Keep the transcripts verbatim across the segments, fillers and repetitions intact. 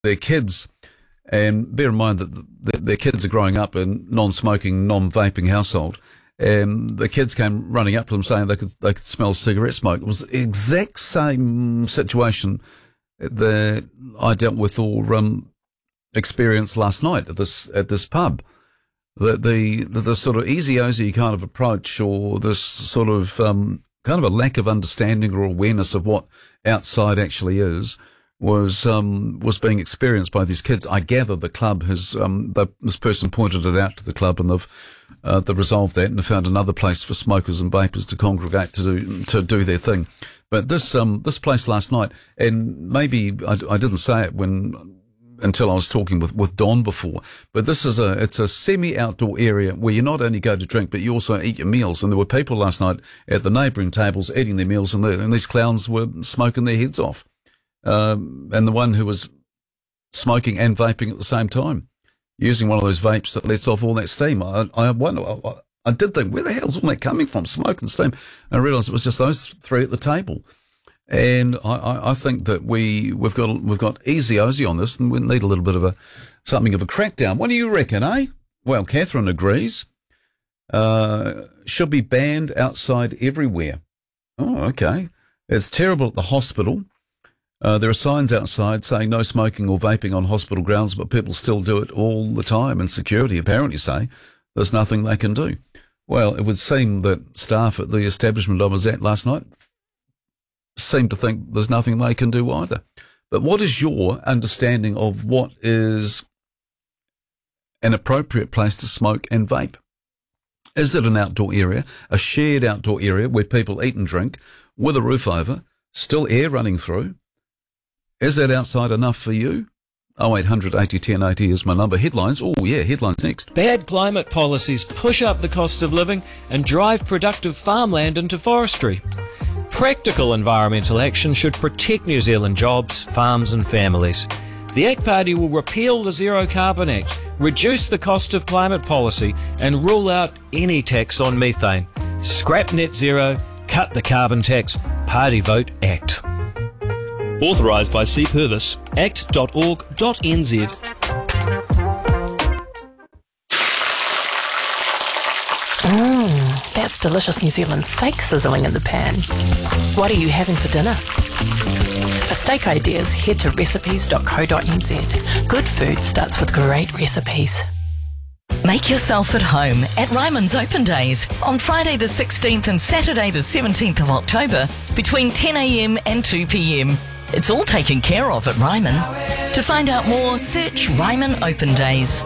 their kids, and bear in mind that the, their kids are growing up in non-smoking, non-vaping household, and the kids came running up to them saying they could they could smell cigarette smoke. It was the exact same situation that I dealt with or um, experienced last night at this at this pub. The the the, the sort of easy-ozy kind of approach, or this sort of um, kind of a lack of understanding or awareness of what outside actually is, was um, was being experienced by these kids. I gather the club has um, the, this person pointed it out to the club, and they've uh, they've resolved that and have found another place for smokers and vapors to congregate to do to do their thing. But this um this place last night, and maybe I, I didn't say it when until I was talking with with Don before, but this is a it's a semi outdoor area where you not only go to drink but you also eat your meals. And there were people last night at the neighbouring tables eating their meals, and, the, and these clowns were smoking their heads off. Um, and the one who was smoking and vaping at the same time, using one of those vapes that lets off all that steam. I, I wonder, I, I did think, where the hell's all that coming from? Smoke and steam. And I realised it was just those three at the table. And I, I, I think that we we've got we've got easy ozy on this, and we need a little bit of a something of a crackdown. What do you reckon, eh? Well, Catherine agrees. Uh, should be banned outside everywhere. Oh, okay. It's terrible at the hospital. Uh, there are signs outside saying no smoking or vaping on hospital grounds, but people still do it all the time, and security apparently say there's nothing they can do. Well, it would seem that staff at the establishment I was at last night seem to think there's nothing they can do either. But what is your understanding of what is an appropriate place to smoke and vape? Is it an outdoor area, a shared outdoor area where people eat and drink with a roof over, still air running through? Is that outside enough for you? oh eight hundred eighty ten eighty is my number. Headlines. Oh, yeah, headlines next. Bad climate policies push up the cost of living and drive productive farmland into forestry. Practical environmental action should protect New Zealand jobs, farms and families. The A C T Party will repeal the Zero Carbon Act, reduce the cost of climate policy and rule out any tax on methane. Scrap net zero, cut the carbon tax, Party Vote Act. Authorised by C. Purvis, act dot org dot n z. Mmm, that's delicious New Zealand steak sizzling in the pan. What are you having for dinner? For steak ideas, head to recipes dot co dot n z. Good food starts with great recipes. Make yourself at home at Ryman's Open Days on Friday the sixteenth and Saturday the seventeenth of October between ten a m and two p m. It's all taken care of at Ryman. To find out more, search Ryman Open Days.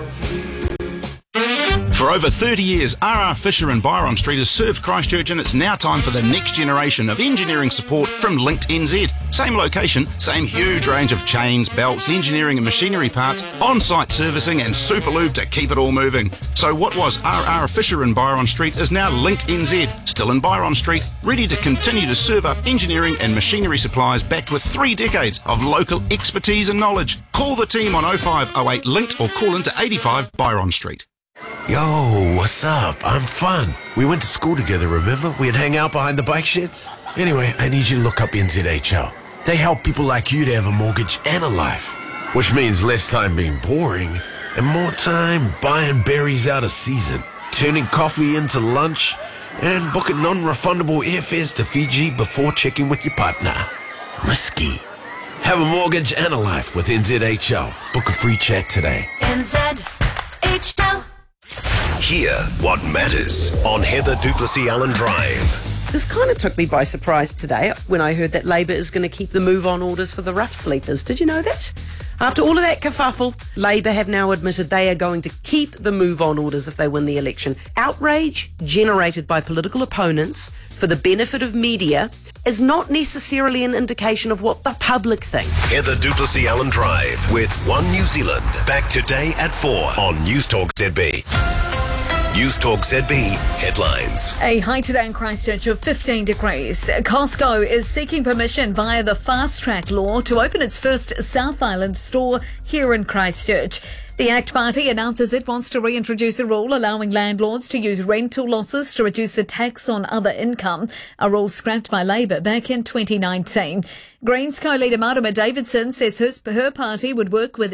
For over thirty years, R R Fisher and Byron Street has served Christchurch, and it's now time for the next generation of engineering support from Linked N Z. Same location, same huge range of chains, belts, engineering and machinery parts, on-site servicing and super lube to keep it all moving. So what was R R Fisher and Byron Street is now Linked N Z, still in Byron Street, ready to continue to serve up engineering and machinery supplies backed with three decades of local expertise and knowledge. Call the team on oh five oh eight Linked or call into eighty-five Byron Street. Yo, what's up? I'm Fun. We went to school together, remember? We'd hang out behind the bike sheds. Anyway, I need you to look up N Z H L. They help people like you to have a mortgage and a life, which means less time being boring and more time buying berries out of season, turning coffee into lunch, and booking non-refundable airfares to Fiji before checking with your partner. Risky. Have a mortgage and a life with N Z H L. Book a free chat today. N Z H L. Hear what matters on Heather Duplessis Allen Drive. This kind of took me by surprise today when I heard that Labour is going to keep the move-on orders for the rough sleepers. Did you know that? After all of that kerfuffle, Labour have now admitted they are going to keep the move-on orders if they win the election. Outrage generated by political opponents for the benefit of media is not necessarily an indication of what the public thinks. Heather Duplessis Allen Drive with One New Zealand. Back today at four on News Talk Z B. News Talk Z B headlines. A high today in Christchurch of fifteen degrees. Costco is seeking permission via the fast track law to open its first South Island store here in Christchurch. The ACT Party announces it wants to reintroduce a rule allowing landlords to use rental losses to reduce the tax on other income, a rule scrapped by Labour back in twenty nineteen. Greens co-leader Marama Davidson says his, her party would work with